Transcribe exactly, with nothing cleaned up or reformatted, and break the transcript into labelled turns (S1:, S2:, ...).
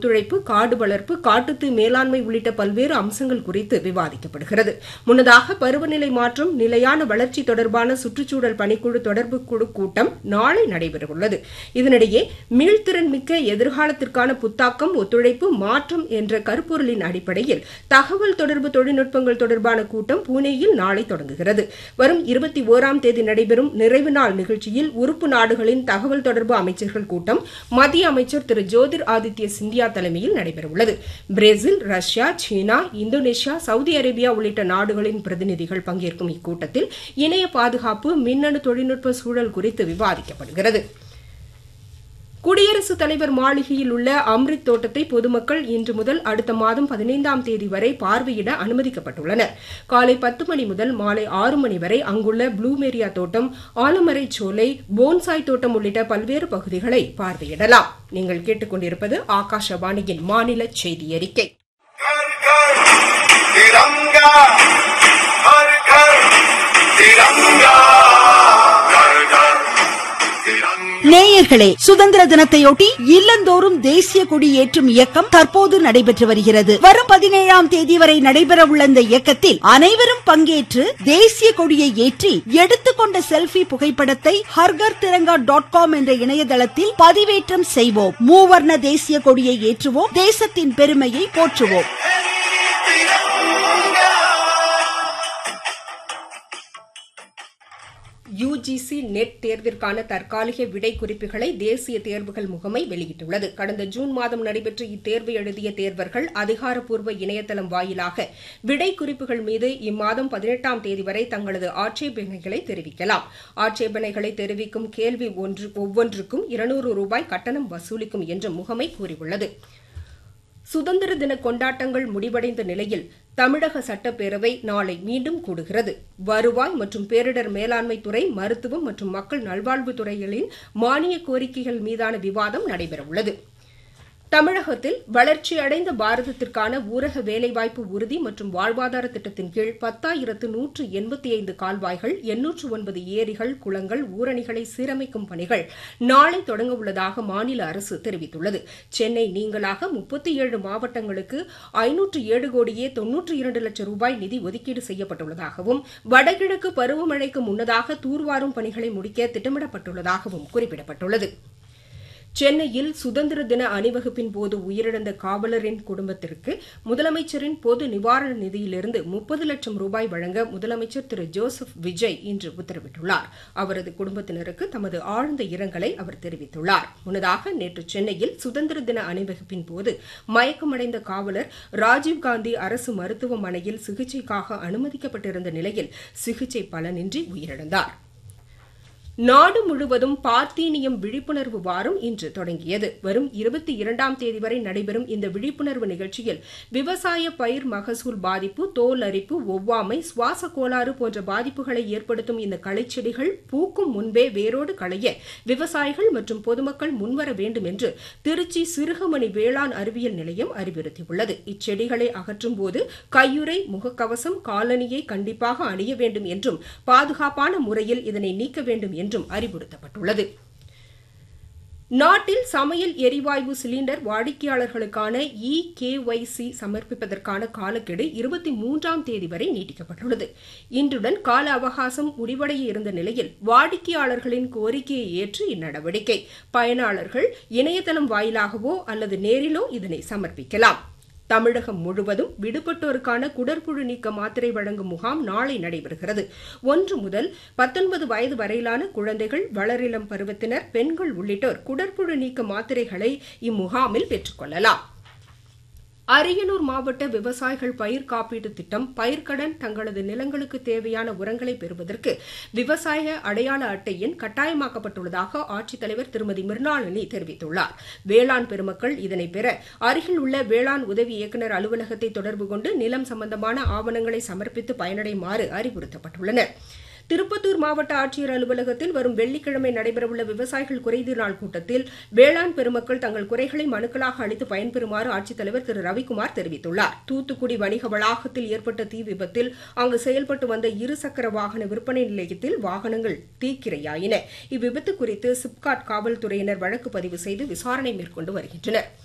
S1: ஒத்துழைப்பு, காடு வளர்ப்பு, காட்டுத்தீ மேலாண்மை உள்ளிட்ட பல்வேறு அம்சங்கள் குறித்து விவாதிக்கப்படுகிறது. முன்னதாக பருவநிலை மாற்றம், நிலையான வளர்ச்சி தொடர்பான சுற்றுச்சூழல் பணிக்குழு தொடர்பு குழு கூட்டம் நாளை நடைபெறவுள்ளது. இதனிடையே மீள்திறன் மிக்க எதிர்காலத்திற்கான புத்தாக்கம், ஒத்துழைப்பு, மாற்றம் என்ற கருப்பொருளின் அடிப்படையில் தகவல் தொடர்பு தொழில்நுட்பங்கள் தொடர்பான கூட்டம் புனேயில் நாளை தொடங்குகிறது. வரும் இருபத்தி ஓராம் தேதி நடைபெறும் நிறைவு நாள் நிகழ்ச்சியில் உறுப்பு நாடுகளின் தகவல் தொடர்பு அமைச்சர்கள் கூட்டம் மத்திய அமைச்சர் திரு ஜோதிர் ஆதித்ய சிந்தியா தலைமையில் நடைபெறவுள்ளது. பிரேசில், ரஷ்யா, சீனா, இந்தோனேஷியா, சவுதி அரேபியா உள்ளிட்ட நாடுகளின் பிரதிநிதிகள் பங்கேற்கும் இக்கூட்டத்தில் இணைய பாதுகாப்பு, மின்னணு தொழில்நுட்ப சூழல் குறித்து விவாதிக்கப்படுகிறது. குடியரசுத் தலைவர் மாளிகையில் உள்ள அம்ரித் தோட்டத்தை பொதுமக்கள் இன்று முதல் அடுத்த மாதம் பதினைந்தாம் தேதி வரை பார்வையிட அனுமதிக்கப்பட்டுள்ளனர். காலை பத்து மணி முதல் மாலை ஆறு மணி வரை அங்குள்ள ப்ளூமேரியா தோட்டம், ஆலமரை சோலை, போன்சாய் தோட்டம் உள்ளிட்ட பல்வேறு பகுதிகளை பார்வையிடலாம். நீங்கள் கேட்டுக் கொண்டிருப்பது ஆகாஷவாணியின் மாநில செய்தி அறிக்கை.
S2: நேயர்களே, சுதந்திர தினத்தையொட்டி இல்லந்தோறும் தேசிய கொடி ஏற்றும் இயக்கம் தற்போது நடைபெற்று வருகிறது. வரும் பதினேழாம் தேதி வரை நடைபெறவுள்ள இந்த இயக்கத்தில் அனைவரும் பங்கேற்று தேசிய கொடியை ஏற்றி எடுத்துக்கொண்ட செல்ஃபி புகைப்படத்தை ஹர்கர் திரங்கா டாட் காம் என்ற இணையதளத்தில் பதிவேற்றம் செய்வோம். மூவர்ண தேசிய கொடியை ஏற்றுவோம், தேசத்தின் பெருமையை போற்றுவோம்.
S1: யுஜிசி நெட் தேர்விற்கான தற்காலிக விடை குறிப்புகளை தேசிய தேர்வுகள் முகமை வெளியிட்டுள்ளது. கடந்த ஜூன் மாதம் நடைபெற்ற இத்தேர்வு எழுதிய தேர்வர்கள் அதிகாரப்பூர்வ இணையதளம் வாயிலாக விடை குறிப்புகள் மீது இம்மாதம் பதினெட்டாம் தேதி வரை தங்களது ஆட்சேபனைகளை தெரிவிக்கலாம். ஆட்சேபனைகளை தெரிவிக்கும் கேள்வி ஒன்று ஒவ்வொன்றுக்கும் இருநூறு ரூபாய் கட்டணம் வசூலிக்கும் என்று முகமை கூறியுள்ளது. சுதந்திர தின கொண்டாட்டங்கள் முடிவடைந்த நிலையில் தமிழக சட்டப்பேரவை நாளை மீண்டும் கூடுகிறது. வருவாய் மற்றும் பேரிடர் மேலாண்மை துறை, மருத்துவம் மற்றும் மக்கள் நல்வாழ்வுத் துறைகளின் மானிய கோரிக்கைகள் மீதான விவாதம் நடைபெறவுள்ளது. தமிழகத்தில் வளர்ச்சியடைந்த பாரதத்திற்கான ஊரக வேலைவாய்ப்பு உறுதி மற்றும் வாழ்வாதார திட்டத்தின் கீழ் பத்தாயிரத்து நூற்று எண்பத்தி ஐந்து கால்வாய்கள், எண்ணூற்று ஒன்பது ஏரிகள், குளங்கள், ஊரணிகளை சீரமைக்கும் பணிகள் நாளை தொடங்க உள்ளதாக மாநில அரசு தெரிவித்துள்ளது. சென்னை நீங்கலாக முப்பத்தி ஏழு மாவட்டங்களுக்கு ஐநூற்று ஏழு கோடியே தொன்னூற்று இரண்டு லட்சம் ரூபாய் நிதி ஒதுக்கீடு செய்யப்பட்டுள்ளதாகவும், வடகிழக்கு பருவமழைக்கு முன்னதாக தூர்வாரும் பணிகளை முடிக்க திட்டமிடப்பட்டுள்ளதாகவும் குறிப்பிடப்பட்டுள்ளது. சென்னையில் சுதந்திர தின அணிவகுப்பின் போது உயிரிழந்த காவலரின் குடும்பத்திற்கு முதலமைச்சரின் பொது நிவாரண நிதியிலிருந்து முப்பது லட்சம் ரூபாய் வழங்க முதலமைச்சர் திரு ஜோசப் விஜய் இன்று உத்தரவிட்டுள்ளார். அவரது குடும்பத்தினருக்கு தமது ஆழ்ந்த இரங்கலை அவர் தெரிவித்துள்ளார். முன்னதாக நேற்று சென்னையில் சுதந்திர தின அணிவகுப்பின் போது மயக்கமடைந்த காவலர் ராஜீவ்காந்தி அரசு மருத்துவமனையில் சிகிச்சைக்காக அனுமதிக்கப்பட்டிருந்த நிலையில் சிகிச்சை பலனின்றி உயிரிழந்தார். நாடு முழுவதும் பார்த்தீனியம் விழிப்புணர்வு வாரம் இன்று தொடங்கியது. வரும் இருபத்தி இரண்டாம் தேதி வரை நடைபெறும் இந்த விழிப்புணர்வு நிகழ்ச்சியில் விவசாய பயிர் மகசூல் பாதிப்பு, தோல் அரிப்பு, ஒவ்வாமை, சுவாச கோளாறு போன்ற பாதிப்புகளை ஏற்படுத்தும் இந்த களைச்செடிகள் பூக்கும் முன்பே வேரோடு களைய விவசாயிகள் மற்றும் பொதுமக்கள் முன்வர வேண்டும் என்று திருச்சி சிறுகமணி வேளாண் அறிவியல் நிலையம் அறிவுறுத்தியுள்ளது. இச்செடிகளை அகற்றும் போது கையுறை, முகக்கவசம், காலணியை கண்டிப்பாக அணிய வேண்டும் என்றும் பாதுகாப்பான முறையில் இதனை நீக்க வேண்டும் என்றும் அறிவுறுத்தப்பட்டுள்ளது. நாட்டில் சமையல் எரிவாயு cylinder வாடிக்கையாளர்களுக்கான E K Y C சமர்ப்பிப்பதற்கான காலக்கெடு இருபத்தி மூன்றாம் தேதி வரை நீட்டிக்கப்பட்டுள்ளது. இன்றுடன் கால அவகாசம் முடிவடைய இருந்த நிலையில் வாடிக்கையாளர்களின் கோரிக்கையை ஏற்று இந்நடவடிக்கை. பயனாளர்கள் இணையதளம் வாயிலாகவோ அல்லது நேரிலோ இதனை சமர்ப்பிக்கலாம். தமிழகம் முழுவதும் விடுபட்டோருக்கான குடற்புழு நீக்க மாத்திரை வழங்கும் முகாம் நாளை நடைபெறுகிறது. ஒன்று முதல் பத்தொன்பது வயது வரையிலான குழந்தைகள், வளரிளம் பருவத்தினர், பெண்கள் உள்ளிட்டோர் குடற்புழு நீக்க மாத்திரைகளை இம்முகாமில் பெற்றுக் கொள்ளலாம். அரியலூர் மாவட்ட விவசாயிகள் பயிர் காப்பீட்டு திட்டம், பயிர்க்கடன், தங்களது நிலங்களுக்கு தேவையான உரங்களை பெறுவதற்கு விவசாய அடையாள அட்டை எண் கட்டாயமாக்கப்பட்டுள்ளதாக ஆட்சித்தலைவர் திருமதி மிர்னாளினி தெரிவித்துள்ளார். வேளாண் பெருமக்கள் இதனை பெற அருகில் உள்ள வேளாண் உதவி இயக்குநர் அலுவலகத்தை தொடர்பு கொண்டு நிலம் சம்பந்தமான ஆவணங்களை சமர்ப்பித்து பயனடைமாறு அறிவுறுத்தப்பட்டுள்ளனர். திருப்பத்தூர் மாவட்ட ஆட்சியர் அலுவலகத்தில் வரும் வெள்ளிக்கிழமை நடைபெறவுள்ள விவசாயிகள் குறைதீர் நாள் கூட்டத்தில் வேளாண் பெருமக்கள் தங்கள் குறைகளை மனுக்களாக அளித்து பயன்பெறுமாறு ஆட்சித்தலைவர் திரு ரவிக்குமார் தெரிவித்துள்ளார். தூத்துக்குடி வணிக வளாகத்தில் ஏற்பட்ட தீ விபத்தில் அங்கு செயல்பட்டு வந்த இருசக்கர வாகன விற்பனை நிலையத்தில் வாகனங்கள் தீக்கிரையாயின. இவ்விபத்து குறித்து சிப்காட் காவல்துறையினர் வழக்கு பதிவு செய்து விசாரணை மேற்கொண்டு வருகின்றனர்.